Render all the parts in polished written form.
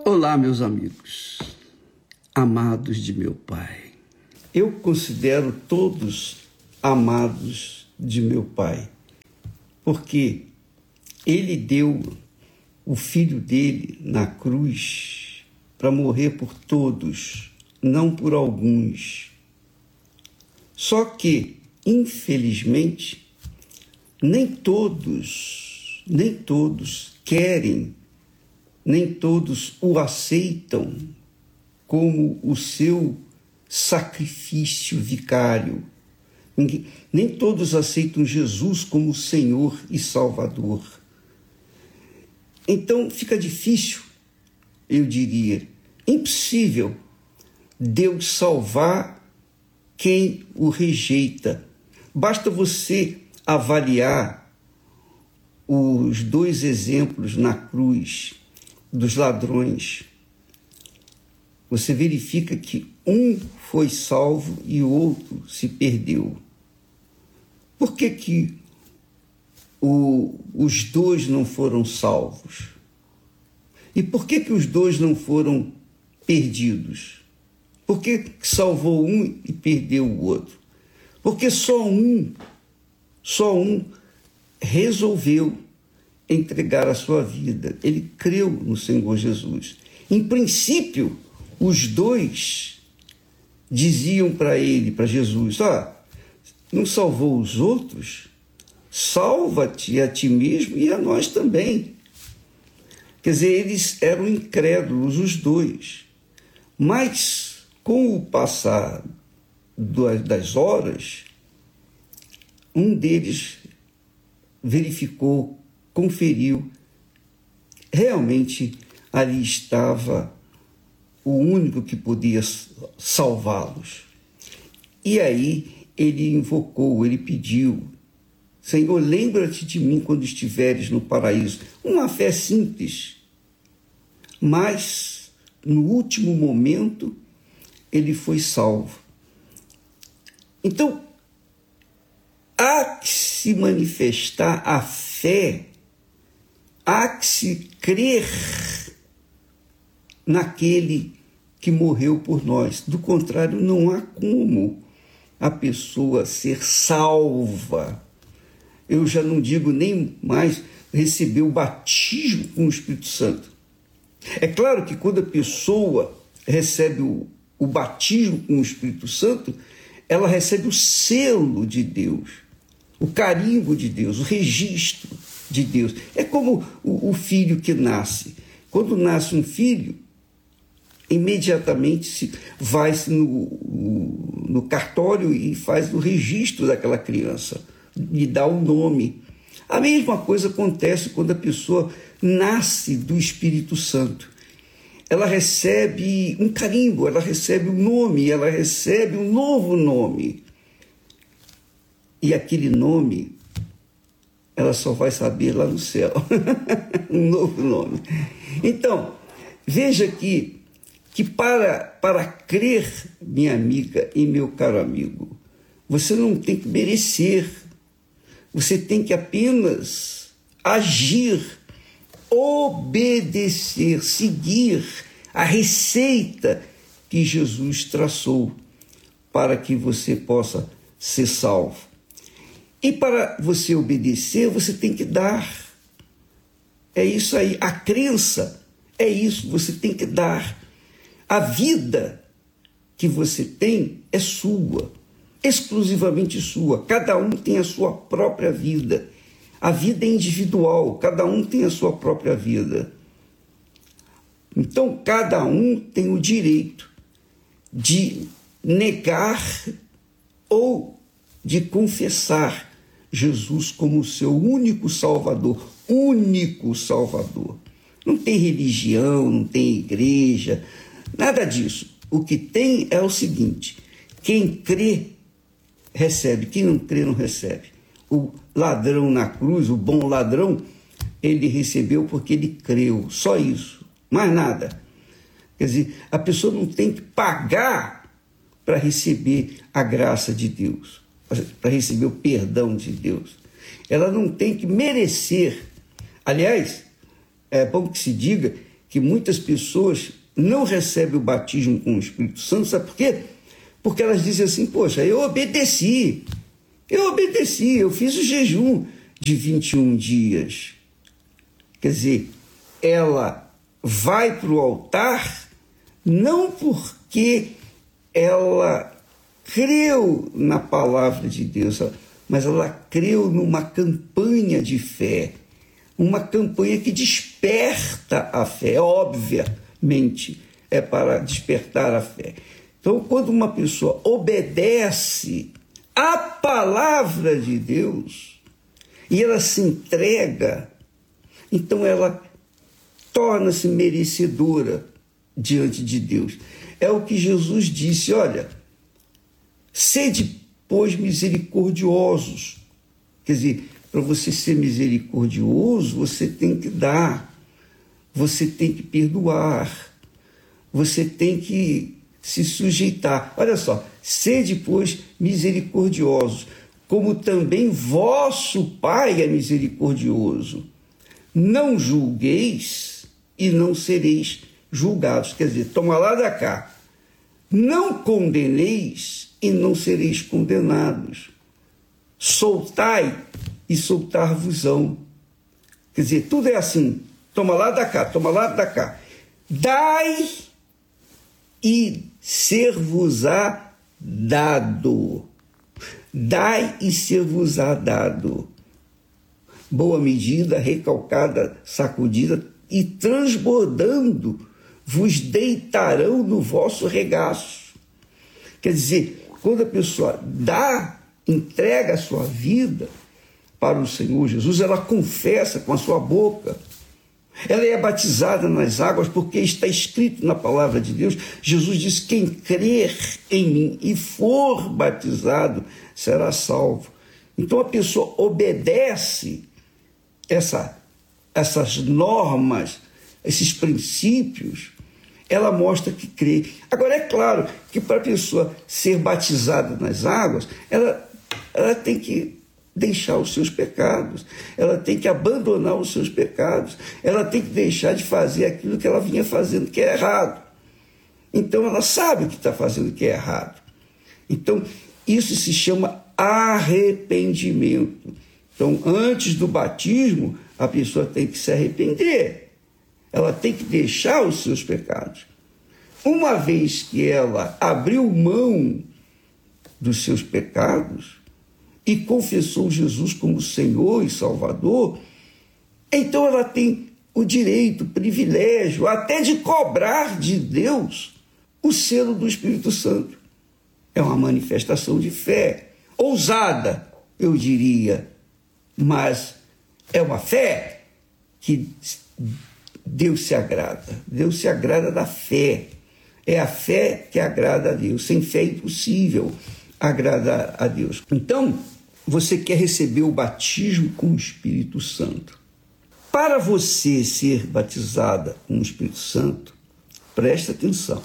Olá, meus amigos, amados de meu Pai. Eu considero todos amados de meu Pai, porque Ele deu o Filho dele na cruz para morrer por todos, não por alguns. Só que, infelizmente, nem todos querem, nem todos o aceitam como o seu sacrifício vicário. Nem todos aceitam Jesus como Senhor e Salvador. Então fica difícil, eu diria, impossível Deus salvar quem o rejeita. Basta você avaliar os dois exemplos na cruz dos ladrões. Você verifica que um foi salvo e o outro se perdeu. Por que os dois não foram salvos? E por que os dois não foram perdidos? Por que salvou um e perdeu o outro? Porque só um resolveu entregar a sua vida. Ele creu no Senhor Jesus. Em princípio, os dois diziam para ele, para Jesus, não salvou os outros? Salva-te a ti mesmo e a nós também. Quer dizer, eles eram incrédulos, os dois. Mas, com o passar das horas, um deles verificou, conferiu, realmente ali estava o único que podia salvá-los. E aí ele invocou, ele pediu: Senhor, lembra-te de mim quando estiveres no paraíso. Uma fé simples, mas no último momento ele foi salvo. Então, há que se manifestar a fé, há que se crer naquele que morreu por nós. Do contrário, não há como a pessoa ser salva. Eu já não digo nem mais receber o batismo com o Espírito Santo. É claro que quando a pessoa recebe o batismo com o Espírito Santo, ela recebe o selo de Deus, o carimbo de Deus, o registro de Deus. É como o filho que nasce. Quando nasce um filho, imediatamente vai-se no cartório e faz o registro daquela criança, lhe dá o nome. A mesma coisa acontece quando a pessoa nasce do Espírito Santo. Ela recebe um carimbo, ela recebe um nome, ela recebe um novo nome. E aquele nome, ela só vai saber lá no céu. Um novo nome. Então, veja que para crer, minha amiga e meu caro amigo, você não tem que merecer. Você tem que apenas agir, obedecer, seguir a receita que Jesus traçou para que você possa ser salvo. E para você obedecer, você tem que dar. É isso aí. A crença é isso. Você tem que dar. A vida que você tem é sua, exclusivamente sua. Cada um tem a sua própria vida. A vida é individual. Cada um tem a sua própria vida. Então, cada um tem o direito de negar ou de confessar Jesus como o seu único Salvador. Único Salvador. Não tem religião, não tem igreja, nada disso. O que tem é o seguinte: quem crê, recebe. Quem não crê, não recebe. O ladrão na cruz, o bom ladrão, ele recebeu porque ele creu. Só isso. Mais nada. Quer dizer, a pessoa não tem que pagar para receber a graça de Deus, para receber o perdão de Deus. Ela não tem que merecer. Aliás, é bom que se diga que muitas pessoas não recebem o batismo com o Espírito Santo, sabe por quê? Porque elas dizem assim, poxa, eu obedeci, eu fiz o jejum de 21 dias. Quer dizer, ela vai para o altar não porque ela creu na palavra de Deus, mas ela creu numa campanha de fé, uma campanha que desperta a fé, obviamente, é para despertar a fé. Então, quando uma pessoa obedece à palavra de Deus e ela se entrega, então ela torna-se merecedora diante de Deus. É o que Jesus disse, olha, sede, pois, misericordiosos. Quer dizer, para você ser misericordioso, você tem que dar, você tem que perdoar, você tem que se sujeitar. Olha só, sede, pois, misericordiosos, como também vosso Pai é misericordioso. Não julgueis e não sereis julgados. Quer dizer, toma lá da cá. Não condeneis e não sereis condenados. Soltai e soltar-vos-ão. Quer dizer, tudo é assim. Toma lá da cá, toma lá da cá. Dai e ser-vos-á dado. Dai e ser-vos-á dado. Boa medida, recalcada, sacudida e transbordando, vos deitarão no vosso regaço. Quer dizer, quando a pessoa entrega a sua vida para o Senhor Jesus, ela confessa com a sua boca, ela é batizada nas águas, porque está escrito na palavra de Deus, Jesus diz, quem crer em mim e for batizado será salvo. Então a pessoa obedece essas normas, esses princípios, ela mostra que crê. Agora, é claro que para a pessoa ser batizada nas águas, ela tem que deixar os seus pecados, ela tem que abandonar os seus pecados, ela tem que deixar de fazer aquilo que ela vinha fazendo que é errado. Então, ela sabe que está fazendo que é errado. Então, isso se chama arrependimento. Então, antes do batismo, a pessoa tem que se arrepender. Ela tem que deixar os seus pecados. Uma vez que ela abriu mão dos seus pecados e confessou Jesus como Senhor e Salvador, então ela tem o direito, o privilégio, até de cobrar de Deus o selo do Espírito Santo. É uma manifestação de fé, ousada, eu diria, mas é uma fé que Deus se agrada. Deus se agrada da fé. É a fé que agrada a Deus. Sem fé é impossível agradar a Deus. Então, você quer receber o batismo com o Espírito Santo. Para você ser batizada com o Espírito Santo, presta atenção.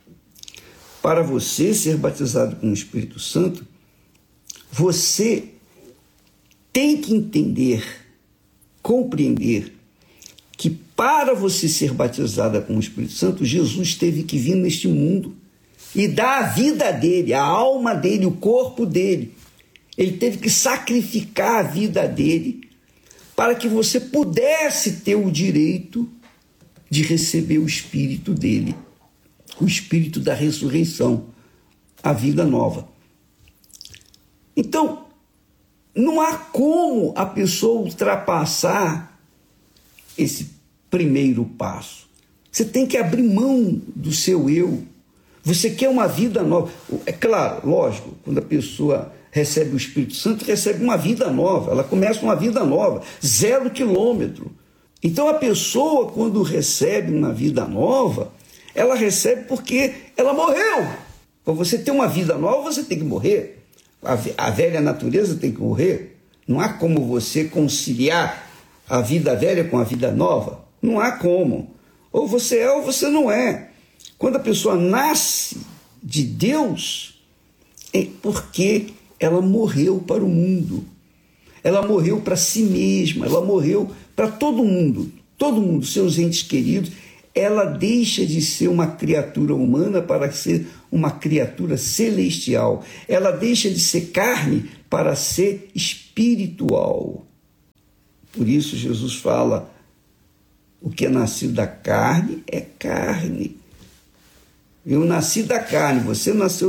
Para você ser batizado com o Espírito Santo, você tem que entender, compreender que para você ser batizada com o Espírito Santo, Jesus teve que vir neste mundo e dar a vida dele, a alma dele, o corpo dele. Ele teve que sacrificar a vida dele para que você pudesse ter o direito de receber o Espírito dele, o Espírito da ressurreição, a vida nova. Então, não há como a pessoa ultrapassar esse primeiro passo. Você tem que abrir mão do seu eu. Você quer uma vida nova. É claro, lógico, quando a pessoa recebe o Espírito Santo, recebe uma vida nova. Ela começa uma vida nova, 0 quilômetro. Então a pessoa, quando recebe uma vida nova, ela recebe porque ela morreu. Para você ter uma vida nova, você tem que morrer. A velha natureza tem que morrer. Não há como você conciliar a vida velha com a vida nova. Não há como. Ou você é ou você não é. Quando a pessoa nasce de Deus, é porque ela morreu para o mundo. Ela morreu para si mesma. Ela morreu para todo mundo, seus entes queridos. ela deixa de ser uma criatura humana para ser uma criatura celestial. Ela deixa de ser carne para ser espiritual. Por isso Jesus fala, o que é nascido da carne é carne. Eu nasci da carne, você nasceu